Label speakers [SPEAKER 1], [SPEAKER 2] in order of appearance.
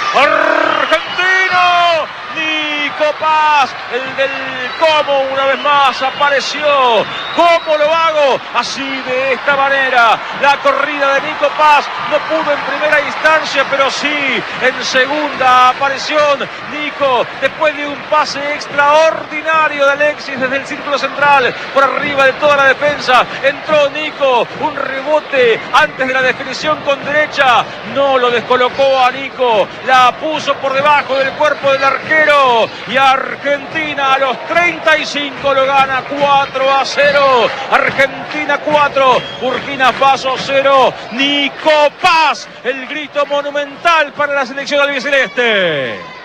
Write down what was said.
[SPEAKER 1] argentino. Nico Paz, el del cómo una vez más apareció. ¿Cómo lo hago? Así, de esta manera. La corrida de Nico Paz no pudo en primera instancia, pero sí en segunda aparición. Nico, después de un pase extraordinario de Alexis desde el círculo central, por arriba de toda la defensa, entró Nico, un rebote antes de la definición con derecha, no lo descolocó a Nico, la puso por debajo del cuerpo del arquero, y Argentina a los 35 lo gana 4-0. Argentina 4, Burkina Faso 0. Nico Paz, el grito monumental para la selección albiceleste.